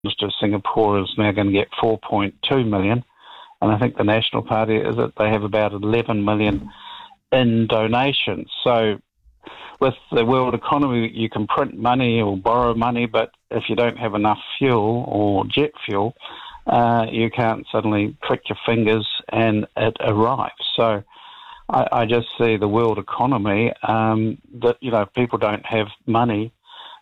Minister of Singapore is now going to get 4.2 million. And I think the National Party is that they have about 11 million in donations. So with the world economy, you can print money or borrow money, but if you don't have enough fuel or jet fuel, you can't suddenly click your fingers and it arrives. So I just see the world economy that, people don't have money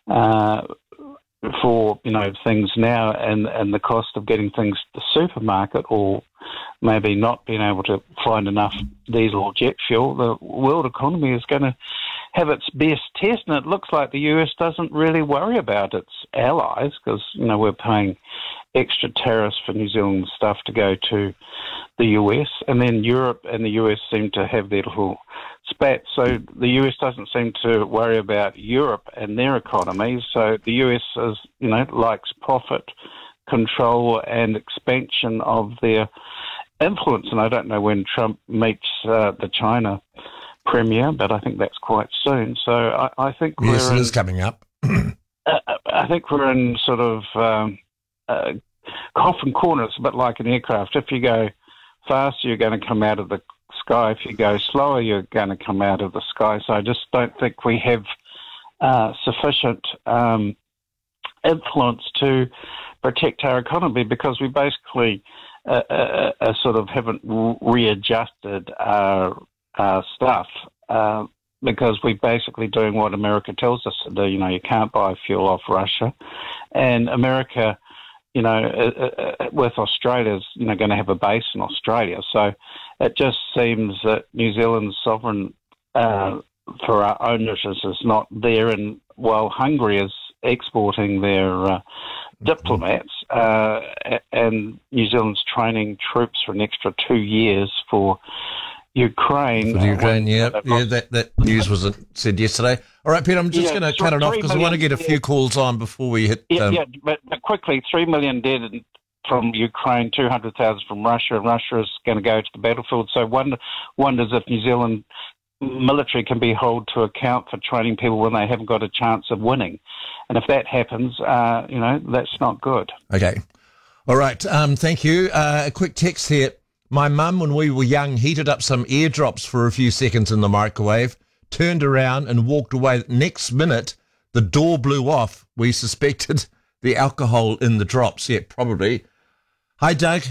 for, things now, and the cost of getting things to the supermarket, or maybe not being able to find enough diesel or jet fuel, the world economy is going to have its best test. And it looks like the US doesn't really worry about its allies because, we're paying extra tariffs for New Zealand stuff to go to the US. And then Europe and the US seem to have their little spat. So the US doesn't seem to worry about Europe and their economies. So the US is, likes profit control and expansion of their influence. And I don't know when Trump meets the China premier, but I think that's quite soon. So I think yes, it is coming up. I think we're in sort of coffin corner. It's a bit like an aircraft. If you go faster, you're going to come out of the sky. If you go slower, you're going to come out of the sky. So I just don't think we have sufficient influence to protect our economy, because we basically sort of haven't readjusted our stuff, because we're basically doing what America tells us to do. You can't buy fuel off Russia. And America, with Australia's, going to have a base in Australia. So it just seems that New Zealand's sovereign for our own interests is not there. And while Hungary is exporting their diplomats, and New Zealand's training troops for an extra 2 years for Ukraine. For Ukraine, that news was said yesterday. All right, Peter, I'm just going to cut it off because I want to get a few calls on before we hit... But quickly, 3 million dead from Ukraine, 200,000 from Russia, and Russia is going to go to the battlefield. So wonders if New Zealand military can be held to account for training people when they haven't got a chance of winning. And if that happens, that's not good. Okay. All right. Thank you. A quick text here. My mum, when we were young, heated up some eardrops for a few seconds in the microwave, turned around and walked away. Next minute, the door blew off. We suspected the alcohol in the drops. Yeah, probably. Hi, Doug.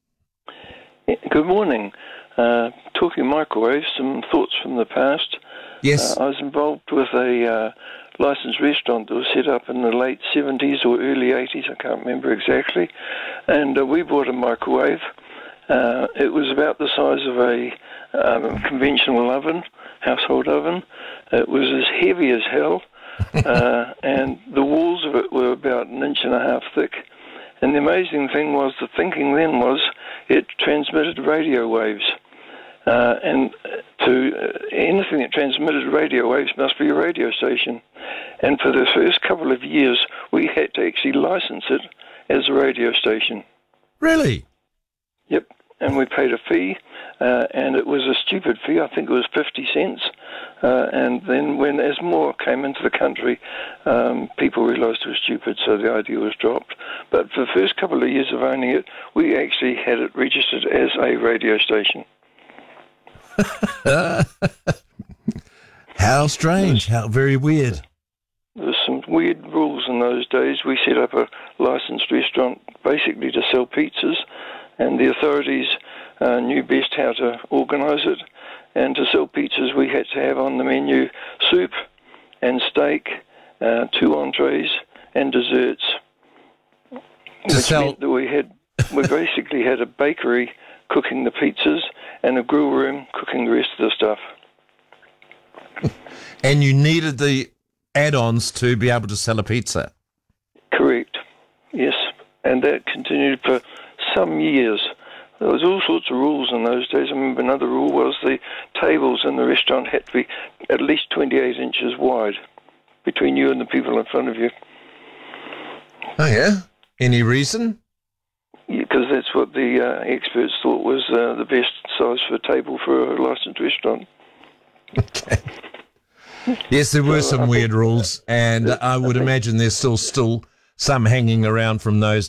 Good morning. Talking microwaves, some thoughts from the past. Yes. I was involved with a licensed restaurant that was set up in the late 70s or early 80s, I can't remember exactly, and we bought a microwave. It was about the size of a conventional oven, household oven. It was as heavy as hell, and the walls of it were about 1.5 inches thick. And the amazing thing was, the thinking then was, it transmitted radio waves. And anything that transmitted radio waves must be a radio station. And for the first couple of years, we had to actually license it as a radio station. Really? Yep. And we paid a fee, and it was a stupid fee. I think it was 50 cents. And then as more came into the country, people realised it was stupid, so the idea was dropped. But for the first couple of years of owning it, we actually had it registered as a radio station. How strange, how very weird. There were some weird rules in those days. We set up a licensed restaurant basically to sell pizzas, and the authorities knew best how to organise it. And to sell pizzas, we had to have on the menu soup and steak, 2 entrees and desserts. Meant that we basically had a bakery cooking the pizzas and a grill room cooking the rest of the stuff. And you needed the add-ons to be able to sell a pizza? Correct, yes. And that continued for some years. There was all sorts of rules in those days. I remember another rule was the tables in the restaurant had to be at least 28 inches wide between you and the people in front of you. Oh, yeah? Any reason? Because that's what the experts thought was the best size for a table for a licensed restaurant. Okay. Yes, there were some weird rules, and I would imagine there's still some hanging around from those